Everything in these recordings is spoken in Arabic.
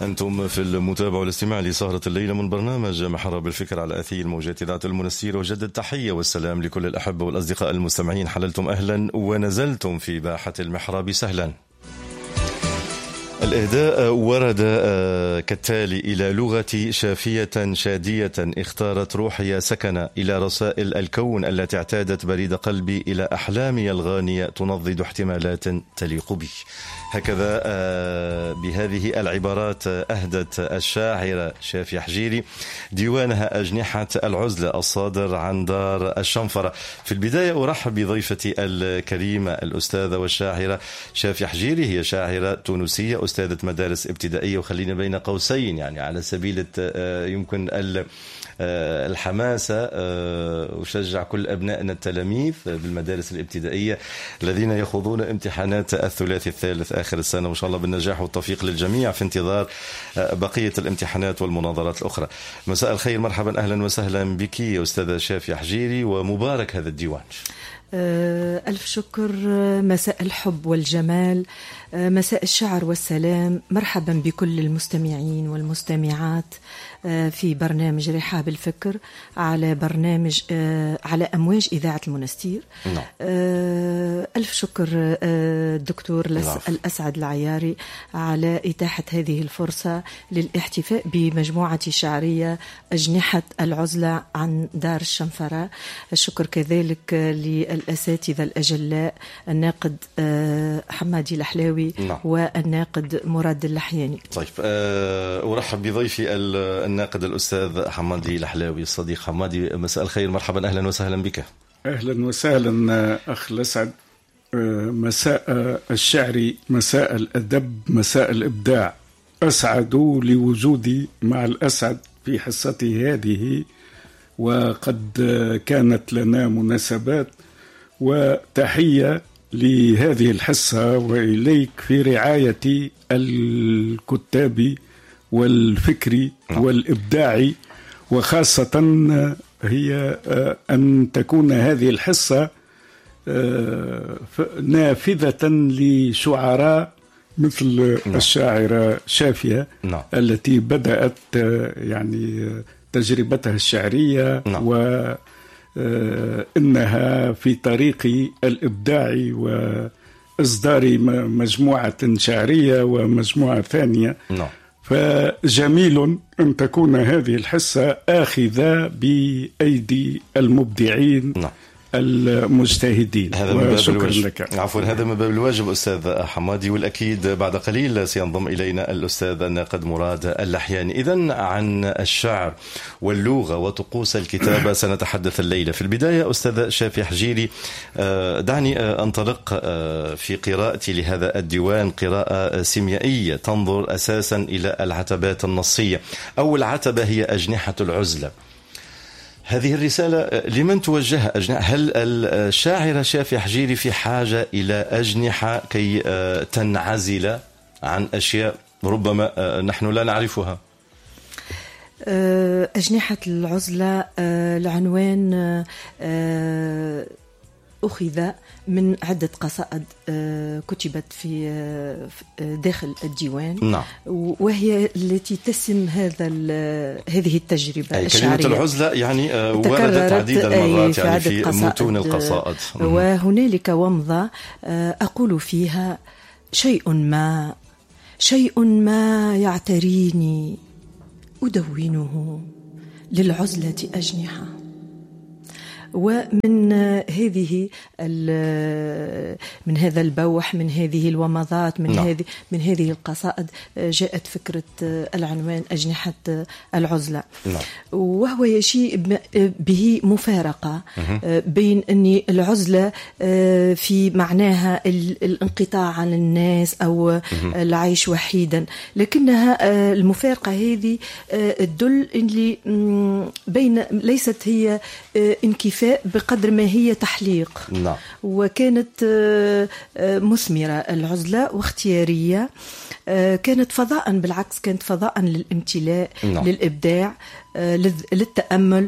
أنتم في المتابعة والاستماع لسهرة الليلة من برنامج محرة بالفكر على أثير الموجات إذاعة المنستير. وجدد التحية والسلام لكل الأحبة والأصدقاء المستمعين. حللتم أهلا ونزلتم في باحة المحراب سهلا. الإهداء ورد كالتالي: إلى لغة شافية شادية اختارت روحي سكن، إلى رسائل الكون التي اعتادت بريد قلبي، إلى أحلامي الغانية تنضد احتمالات تليق بي. هكذا بهذه العبارات أهدت الشاعرة شافية حجيري ديوانها أجنحة العزلة الصادر عن دار الشنفرة. في البداية أرحب بضيفتي الكريمة الأستاذة والشاعرة شافية حجيري. هي شاعرة تونسية، أستاذة مدارس ابتدائية، وخلينا بين قوسين يعني على سبيل يمكن الحماسة أشجع كل أبنائنا التلاميذ بالمدارس الابتدائية الذين يخوضون امتحانات الثلاثي الثالث آخر السنة، وإن شاء الله بالنجاح والتوفيق للجميع في انتظار بقية الامتحانات والمناظرات الأخرى. مساء الخير، مرحبا، أهلا وسهلا بك يا أستاذة شافية حجيري، ومبارك هذا الديوان. ألف شكر. مساء الحب والجمال، مساء الشعر والسلام. مرحبا بكل المستمعين والمستمعات في برنامج رحاب الفكر على برنامج على أمواج إذاعة المنستير. ألف شكر الدكتور الأسعد العياري على إتاحة هذه الفرصة للاحتفاء بمجموعة شعرية أجنحة العزلة عن دار الشنفرة. الشكر كذلك للأساتذة الأجلاء الناقد حمادي الحلاوي والناقد مراد اللحياني. طيب، أرحب بضيفي الناقد الأستاذ حمادي الحلاوي. الصديق حمادي، مساء الخير، مرحبا، أهلا وسهلا بك. أهلا وسهلا أخ الأسعد. مساء الشعر، مساء الأدب، مساء الإبداع. أسعد لوجودي مع الأسعد في حصته هذه، وقد كانت لنا مناسبات، وتحية لهذه الحصة وإليك في رعاية الكتاب والفكر والإبداع، وخاصة هي أن تكون هذه الحصة نافذة لشعراء مثل الشاعرة شافية التي بدأت يعني تجربتها الشعرية، وإنها في طريق الإبداع وإصدار مجموعة شعرية ومجموعة ثانية. فجميل أن تكون هذه الحصة آخذة بأيدي المبدعين المجتهدين. هذا من باب الواجب. عفوا، هذا من باب الواجب أستاذ حمادي، والأكيد بعد قليل سينضم إلينا الأستاذ الناقد مراد اللحياني. إذن عن الشعر واللغة وطقوس الكتابة سنتحدث الليلة. في البداية أستاذ شافية حجيري، دعني أنطلق في قراءتي لهذا الديوان قراءة سيميائية تنظر أساسا إلى العتبات النصية. أول عتبة هي أجنحة العزلة. هذه الرسالة لمن توجهها؟ هل الشاعرة شافية حجيري في حاجة إلى أجنحة كي تنعزل عن أشياء ربما نحن لا نعرفها؟ أجنحة العزلة العنوان أخذ من عدة قصائد كتبت في داخل الديوان، وهي التي تسم هذه التجربة الشعرية. كلمة العزلة يعني وردت عديد المرات يعني في متون القصائد. وهنالك ومضة أقول فيها: شيء ما يعتريني أدونه للعزلة أجنحة. ومن هذا البوح، من هذه الومضات، من هذه القصائد جاءت فكرة العنوان أجنحة العزلة. وهو يشيء به مفارقة بين أن العزلة في معناها الانقطاع عن الناس أو العيش وحيدا، لكنها المفارقة هذه تدل اللي بين ليست هي انكفاء احتفاء بقدر ما هي تحليق. نعم. وكانت مثمرة العزلة واختيارية، كانت فضاء، بالعكس كانت فضاء للامتلاء. نعم. للإبداع، للتأمل،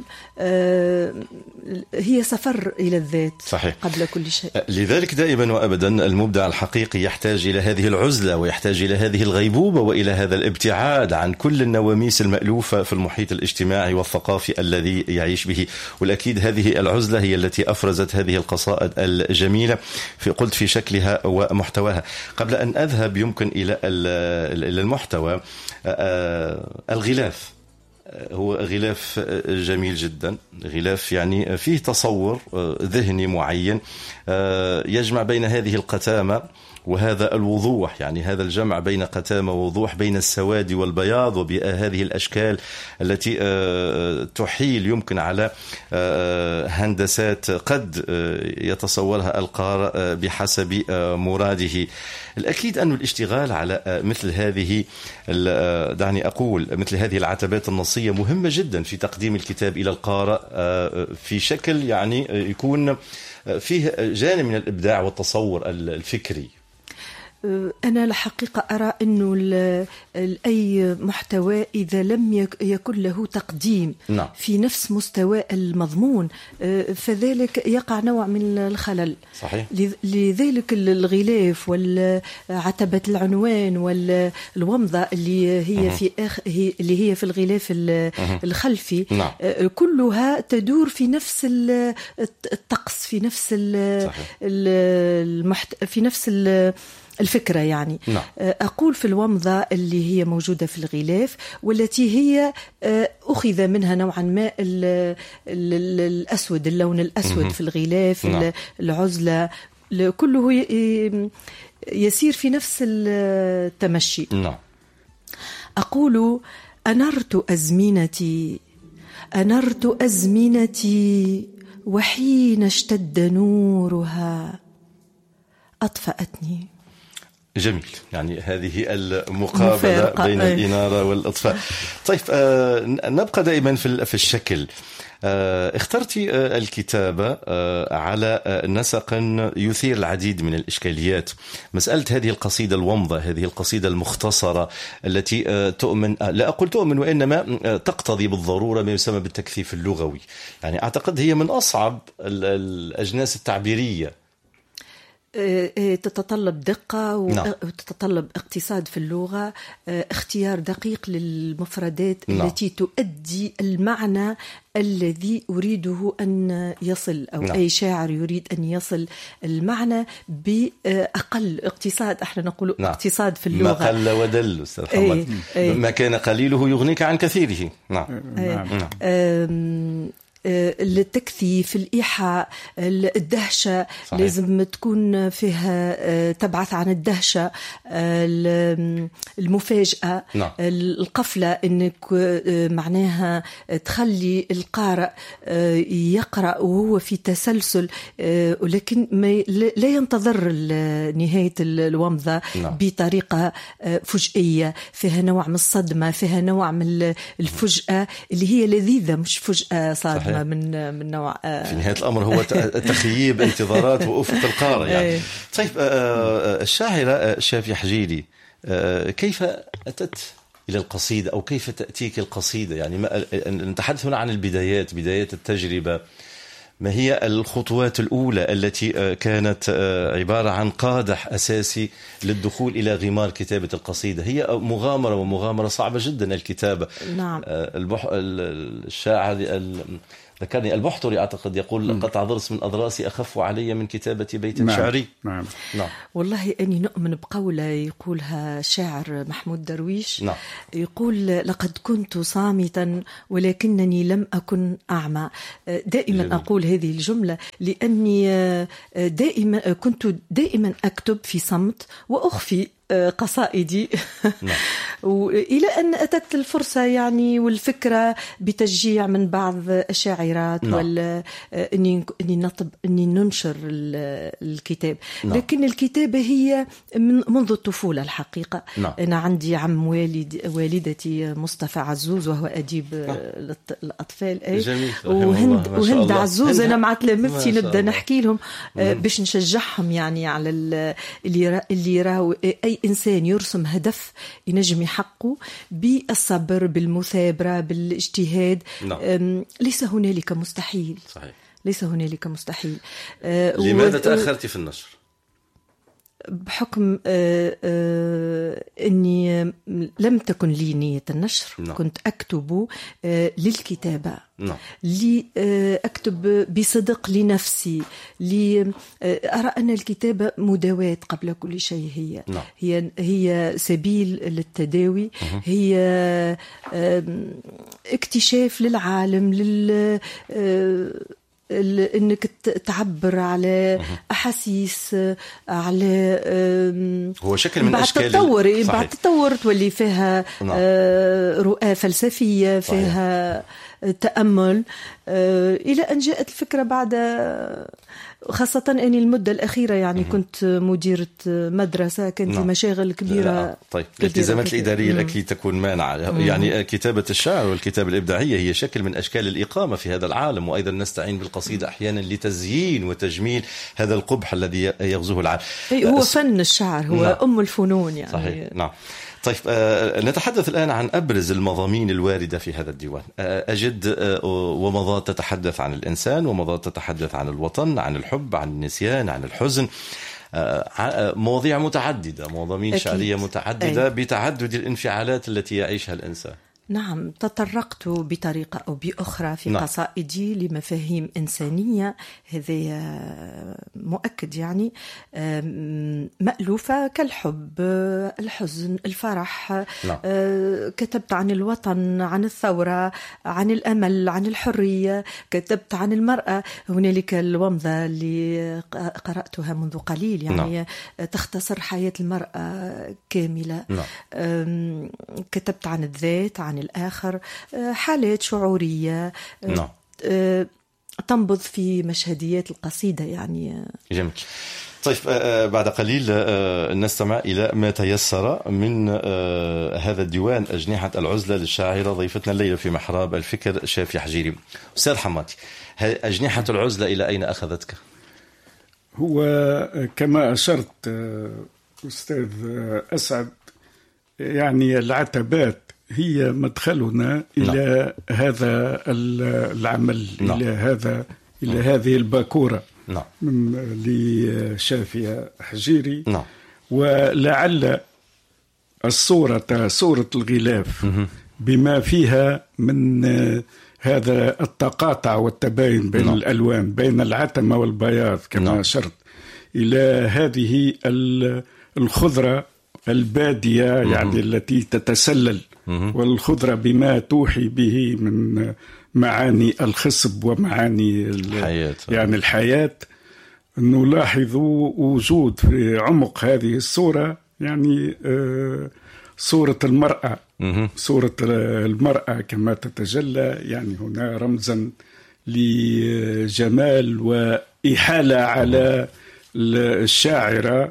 هي سفر إلى الذات. صحيح. قبل كل شيء. لذلك دائما وأبدا المبدع الحقيقي يحتاج إلى هذه العزلة، ويحتاج إلى هذه الغيبوبة، وإلى هذا الابتعاد عن كل النواميس المألوفة في المحيط الاجتماعي والثقافي الذي يعيش به. والأكيد هذه العزلة هي التي أفرزت هذه القصائد الجميلة قلت في شكلها ومحتواها. قبل أن أذهب يمكن إلى المحتوى، الغلاف هو غلاف جميل جدا، غلاف يعني فيه تصور ذهني معين يجمع بين هذه القتامة وهذا الوضوح، يعني هذا الجمع بين قتامة ووضوح، بين السواد والبياض، وبهذه الأشكال التي تحيل يمكن على هندسات قد يتصورها القارئ بحسب مراده. الأكيد أن الاشتغال على مثل هذه، دعني أقول، مثل هذه العتبات النصية مهمة جدا في تقديم الكتاب إلى القارئ في شكل يعني يكون فيه جانب من الإبداع والتصور الفكري. أنا الحقيقة أرى أنه أي محتوى إذا لم يكن له تقديم نعم. في نفس مستوى المضمون فذلك يقع نوع من الخلل. صحيح. لذلك الغلاف والعتبة العنوان والومضة اللي هي اللي هي في الغلاف الخلفي نعم. كلها تدور في نفس الطقس، في نفس في نفس الفكرة يعني. نعم. أقول في الومضة اللي هي موجودة في الغلاف، والتي هي أخذ منها نوعا ما الأسود، اللون الأسود في الغلاف. نعم. العزلة كله يسير في نفس التمشي. نعم. أقول أنرت أزمنتي وحين اشتد نورها أطفأتني. جميل، يعني هذه المقابلة بين الإنارة والإطفاء. طيب نبقى دائما في الشكل. اخترتي الكتابة على نسق يثير العديد من الإشكاليات. مسألة هذه القصيدة الومضة، هذه القصيدة المختصرة التي تؤمن، لا أقول تؤمن وإنما تقتضي بالضرورة ما يسمى بالتكثيف اللغوي. يعني أعتقد هي من أصعب الأجناس التعبيرية. تتطلب دقة نعم. وتتطلب اقتصاد في اللغة، اختيار دقيق للمفردات نعم. التي تؤدي المعنى الذي أريده أن يصل، أو نعم. أي شاعر يريد أن يصل المعنى بأقل اقتصاد. احنا نقول نعم. اقتصاد في اللغة. ما قل ودل أستاذ حمد. ما كان قليله يغنيك عن كثيره. نعم. نعم. التكثيف، الإيحاء، الدهشة. صحيح. لازم تكون فيها تبعث عن الدهشة، المفاجأة. نعم. القفلة، إنك معناها تخلي القارئ يقرأ وهو في تسلسل، ولكن لا ينتظر نهاية الومضة. نعم. بطريقة فجئية، فيها نوع من الصدمة، فيها نوع من الفجأة اللي هي لذيذة، مش فجأة صادمة. من نوع في نهاية الأمر هو تخييب انتظارات وأفق القارئ يعني. طيب الشاعرة شافي حجيلي كيف أتت إلى القصيدة، أو كيف تأتيك القصيدة؟ يعني نتحدث هنا عن البدايات، بدايات التجربة. ما هي الخطوات الأولى التي كانت عبارة عن قادح أساسي للدخول إلى غمار كتابة القصيدة؟ هي مغامرة صعبة جدا الكتابة. نعم. الشاعر ذكرني البحتري أعتقد يقول قطع ضرس من أضراسي أخف علي من كتابة بيت نعم. شعري. نعم. نعم. والله أني نؤمن بقولة يقولها شاعر محمود درويش. نعم. يقول لقد كنت صامتا ولكنني لم أكن أعمى. دائما جميل. أقول هذه الجملة لأني كنت دائما أكتب في صمت وأخفي قصائدي. نعم. وإلى أن أتت الفرصة يعني والفكرة بتشجيع من بعض الشاعرات إني ننشر الكتاب. لكن الكتابة هي منذ الطفولة الحقيقة. أنا عندي عم والدتي مصطفى عزوز وهو أديب الأطفال. وهند عزوز. أنا مع تلامذتي نبدأ نحكي لهم باش نشجعهم يعني على اللي يراو أي إنسان يرسم هدف ينجم يحقه بالصبر بالمثابرة بالاجتهاد. ليس هنالك مستحيل. صحيح. ليس هنالك مستحيل. لماذا تأخرت في النشر؟ بحكم أني لم تكن لي نية النشر. كنت أكتب للكتابة. أكتب بصدق لنفسي. أرى أن الكتابة مداواة قبل كل شيء. هي سبيل للتداوي. هي اكتشاف للعالم انك تعبر على احاسيس على هو شكل من اشكال بعد تطور تولي فيها رؤى فلسفيه فيها تأمل إلى أن جاءت الفكرة بعد خاصة أني المدة الأخيرة يعني كنت مديرة مدرسة كانت مشاغل كبيرة. طيب الالتزامات الإدارية الأكيد تكون مانعة. يعني كتابة الشعر والكتابة الإبداعية هي شكل من أشكال الإقامة في هذا العالم، وأيضا نستعين بالقصيدة أحيانا لتزيين وتجميل هذا القبح الذي يغزوه العالم. هو فن الشعر هو أم الفنون يعني. صحيح. نعم. طيب نتحدث الآن عن أبرز المضامين الواردة في هذا الديوان. أجد ومضات تتحدث عن الإنسان، ومضات تتحدث عن الوطن، عن الحب، عن النسيان، عن الحزن. مواضيع متعددة، مضامين شعرية متعددة بتعدد الانفعالات التي يعيشها الإنسان. نعم، تطرقت بطريقة أو بأخرى في قصائدي لمفاهيم إنسانية، هذا مؤكد يعني، مألوفة كالحب، الحزن، الفرح. كتبت عن الوطن، عن الثورة، عن الأمل، عن الحرية، كتبت عن المرأة. هنالك الومضة اللي قرأتها منذ قليل يعني تختصر حياة المرأة كاملة. كتبت عن الذات، عن الآخر، حالات شعورية تنبض في مشهديات القصيدة يعني. جميل. طيب بعد قليل نستمع إلى ما تيسر من هذا الديوان أجنحة العزلة للشاعرة ضيفتنا الليلة في محراب الفكر شافية حجيري. أستاذ حمادي، أجنحة العزلة إلى أين أخذتك؟ هو كما أشرت أستاذ أسعد، يعني العتبات هي مدخلنا إلى هذا العمل، إلى هذه الباكورة لشافية حجيري. ولعل صورة الغلاف بما فيها من هذا التقاطع والتباين بين الألوان، بين العتمة والبياض كما أشرت، إلى هذه الخضرة البادية يعني التي تتسلل، والخضرة بما توحي به من معاني الخصب ومعاني يعني الحياة. نلاحظ وجود في عمق هذه الصورة يعني صورة المرأة، صورة المرأة كما تتجلى يعني هنا رمزا لجمال وإحالة على الشاعرة،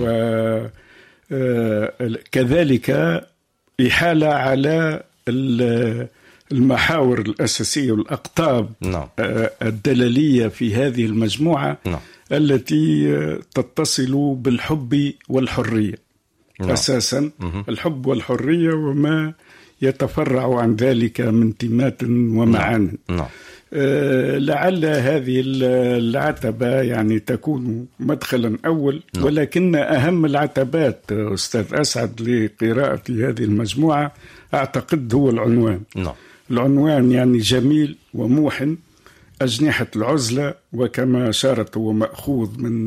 وكذلك إحالة على المحاور الأساسية والأقطاب الدلالية في هذه المجموعة التي تتصل بالحب والحرية أساسا. الحب والحرية وما يتفرع عن ذلك من تيمات ومعان. لعل هذه العتبة يعني تكون مدخلا أول، ولكن أهم العتبات أستاذ أسعد لقراءة هذه المجموعة أعتقد هو العنوان. العنوان يعني جميل وموحن، أجنحة العزلة، وكما أشارت هو مأخوذ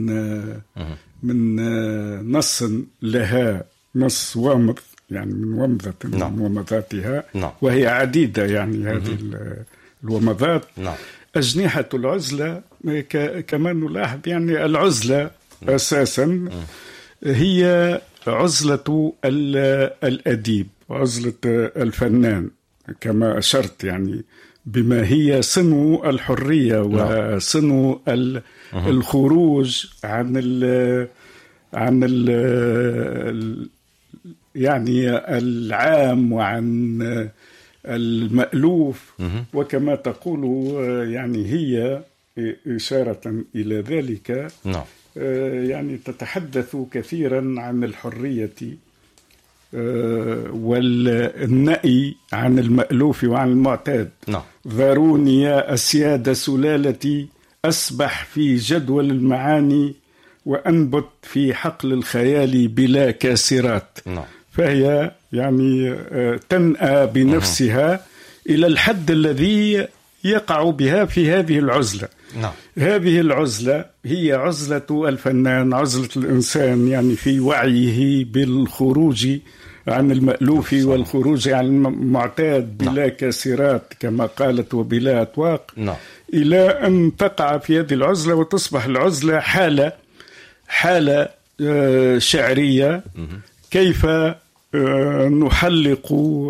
من نص لها، نص وامض يعني من ومضة من ومضاتها، وهي عديدة يعني هذه الومضات. أجنحة العزلة كما نلاحظ يعني العزلة أساسا هي عزلة الأديب، عزلة الفنان كما أشرت، يعني بما هي صنو الحرية وصنو الخروج عن يعني العام وعن المألوف. وكما تقول يعني هي إشارة إلى ذلك، يعني تتحدث كثيرا عن الحرية والنأي عن المألوف وعن المعتاد. ذروني يا أسياد سلالتي أسبح في جدول المعاني وأنبت في حقل الخيال بلا كاسرات. فهي يعني تنأى بنفسها إلى الحد الذي يقع بها في هذه العزلة. هذه العزلة هي عزلة الفنان، عزلة الإنسان، يعني في وعيه بالخروج عن المألوف والخروج عن المعتاد بلا كاسرات كما قالت وبلا أطواق، إلى أن تقع في هذه العزلة وتصبح العزلة حالة شعرية. كيف نحلق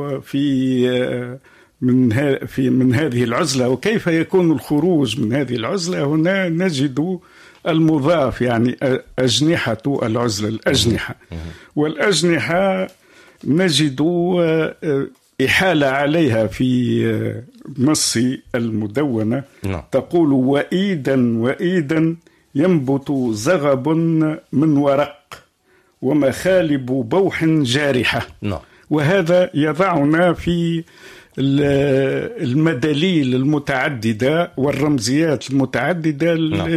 من هذه العزلة وكيف يكون الخروج من هذه العزلة؟ هنا نجد المضاف، يعني أجنحة العزلة، الأجنحة. والأجنحة نجد إحالة عليها في نص المدونة. تقول: وإيدا ينبت زغب من ورق ومخالب بوح جارحة. وهذا يضعنا في المداليل المتعددة والرمزيات المتعددة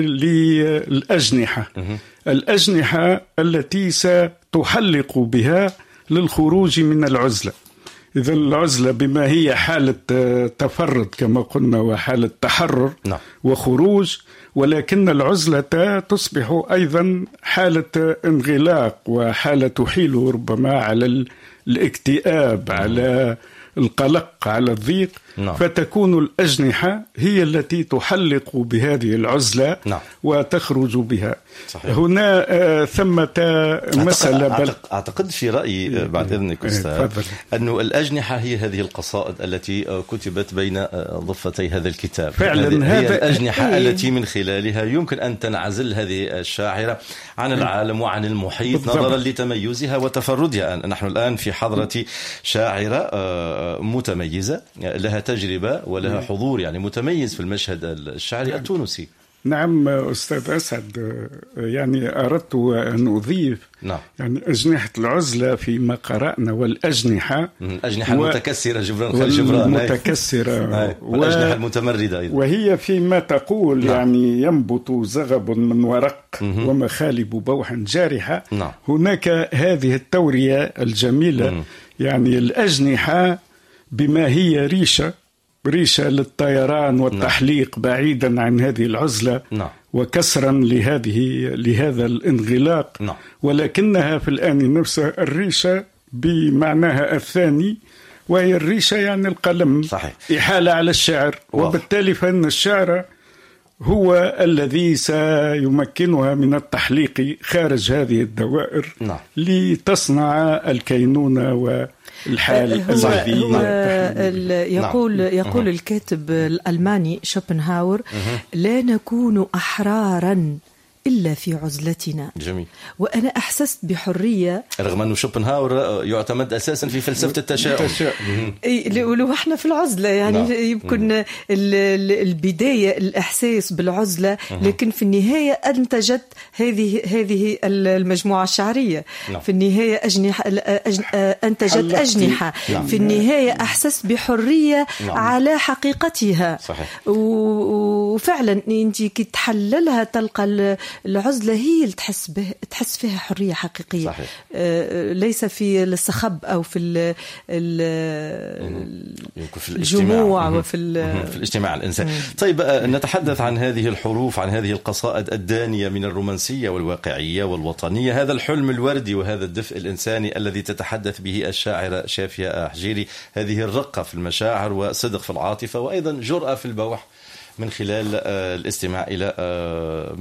للأجنحة. الأجنحة التي ستحلق بها للخروج من العزلة. إذا العزلة بما هي حالة تفرد كما قلنا وحالة تحرر وخروج، ولكن العزلة تصبح أيضا حالة انغلاق وحالة تحيل ربما على الاكتئاب، على القلق، على الضيق. فتكون الأجنحة هي التي تحلق بهذه العزلة وتخرج بها. صحيح. هنا ثمة مسألة أعتقد في رأيي بعد إذنك أستاذ أن الأجنحة هي هذه القصائد التي كتبت بين ضفتي هذا الكتاب. فعلا هي الأجنحة التي من خلالها يمكن أن تنعزل هذه الشاعرة عن العالم وعن المحيط نظرا لتميزها وتفردها. نحن الآن في حضرة شاعرة متميزة، لها تجربة ولها حضور يعني متميز في المشهد الشعري التونسي. نعم أستاذ أسعد، يعني أردت أن أضيف يعني أجنحة العزلة فيما قرأنا، والأجنحة الأجنحة المتكسرة جبران خلال جبران المتكسرة والأجنحة المتمردة أيضا. وهي فيما تقول يعني ينبت زغب من ورق ومخالب بوح جارحة. هناك هذه التورية الجميلة، يعني الأجنحة بما هي ريشة للطيران والتحليق بعيدا عن هذه العزلة وكسرا لهذا الانغلاق. ولكنها في الآن نفسها الريشة بمعناها الثاني، وهي الريشة يعني القلم. صحيح. إحالة على الشعر. وبالتالي فإن الشعر هو الذي سيمكنها من التحليق خارج هذه الدوائر لتصنع الكينونة والحال الذي يقول الكاتب الألماني شوبنهاور: لا نكون أحرارا إلا في عزلتنا. جميل. وأنا أحسست بحرية رغم أنه شوبنهاور يعتمد أساسا في فلسفة التشاؤم. لو احنا في العزلة يعني يمكن البداية الإحساس بالعزلة، لكن في النهاية أنتجت هذه المجموعة الشعرية. في النهاية أنتجت أجنحة. في النهاية أحسست بحرية على حقيقتها. صحيح. وفعلا أنت كي تحللها تلقى العزلة هي اللي تحس فيها حرية حقيقية. صحيح. ليس في الصخب أو في الجموع وفي الاجتماع الإنساني. طيب نتحدث عن هذه الحروف، عن هذه القصائد الدانية من الرومانسية والواقعية والوطنية، هذا الحلم الوردي وهذا الدفء الإنساني الذي تتحدث به الشاعرة شافية حجيري، هذه الرقة في المشاعر وصدق في العاطفة وأيضا جرأة في البوح من خلال الاستماع إلى